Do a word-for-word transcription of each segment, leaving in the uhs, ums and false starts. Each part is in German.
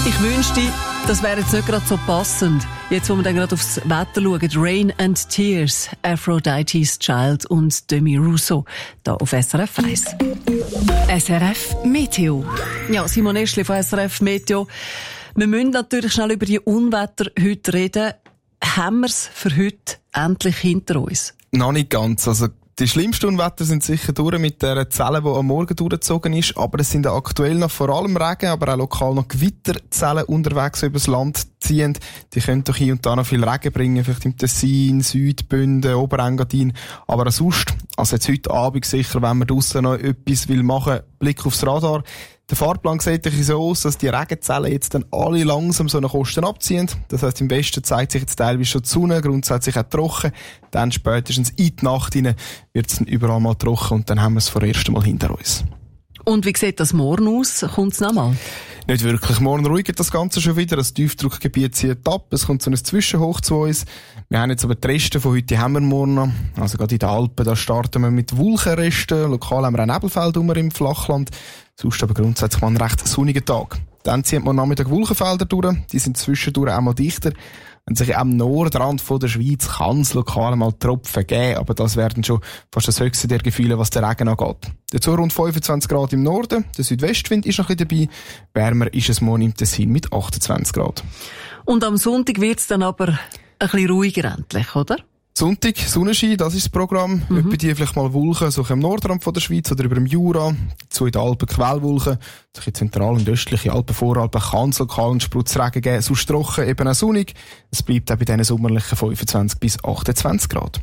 Ich wünschte, das wäre jetzt nicht gerade so passend. Jetzt, wo wir dann gerade aufs Wetter schauen. Rain and Tears, Aphrodite's Child und Demi Russo. Da auf S R F eins. S R F Meteo. Ja, Simon Eschli von S R F Meteo. Wir müssen natürlich schnell über die Unwetter heute reden. Haben wir es für heute endlich hinter uns? Noch nicht ganz. Also die schlimmsten Unwetter sind sicher durch mit der Zelle, die am Morgen durchgezogen ist. Aber es sind aktuell noch vor allem Regen, aber auch lokal noch Gewitterzellen unterwegs, die über das Land ziehen. Die können doch hier und da noch viel Regen bringen. Vielleicht im Tessin, Südbünden, Oberengadin. Aber auch sonst, also jetzt heute Abend sicher, wenn man draussen noch etwas will machen, Blick aufs Radar. Der Fahrplan sieht so aus, dass die Regenzellen jetzt dann alle langsam so nach Osten abziehen. Das heisst, im Westen zeigt sich jetzt teilweise schon die Sonne, grundsätzlich auch trocken. Dann spätestens in die Nacht hinein wird es dann überall mal trocken und dann haben wir es vor ersten Mal hinter uns. Und wie sieht das morgen aus? Kommt es noch mal? Nicht wirklich. Morgen ruhigt das Ganze schon wieder. Das Tiefdruckgebiet zieht ab. Es kommt so ein Zwischenhoch zu uns. Wir haben jetzt aber die Reste von heute haben wir morgen noch. Also gerade in den Alpen, da starten wir mit Wolkenresten. Lokal haben wir ein Nebelfeld im Flachland. Sonst aber grundsätzlich mal einen recht sonnigen Tag. Dann zieht man am Nachmittag Wolkenfelder durch. Die sind zwischendurch auch mal dichter. Und sich am Nordrand von der Schweiz kann es lokal mal Tropfen geben, aber das werden schon fast das höchste der Gefühle, was der Regen angeht. Dazu rund fünfundzwanzig Grad im Norden, der Südwestwind ist noch ein bisschen dabei, wärmer ist es morgen im Tessin mit achtundzwanzig Grad. Und am Sonntag wird es dann aber ein bisschen ruhiger endlich, oder? Sonntag, Sonnenschein, das ist das Programm. Mhm. Etwa die vielleicht mal Wolken, so im Nordrand von der Schweiz oder über dem Jura. Dazu in den Alpen Quellwolken. So in zentral- und östliche Alpen, Voralpen kann es lokal einen Spritzregen geben. Sonst trocken, eben auch sonnig. Es bleibt auch bei diesen sommerlichen fünfundzwanzig bis achtundzwanzig Grad.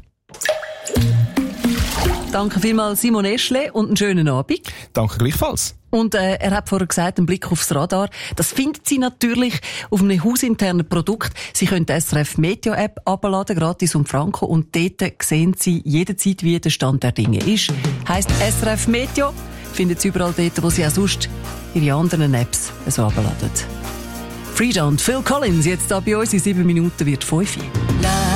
Danke vielmals Simon Eschle und einen schönen Abend. Danke gleichfalls. Und äh, er hat vorher gesagt, einen Blick aufs Radar. Das findet Sie natürlich auf einem hausinternen Produkt. Sie können die S R F Meteo App abladen, gratis und franko. Und dort sehen Sie jederzeit, wie der Stand der Dinge ist. Heisst S R F Meteo, finden Sie überall dort, wo Sie auch sonst Ihre anderen Apps so abladen. Frida und Phil Collins, jetzt da bei uns in sieben Minuten wird fünf.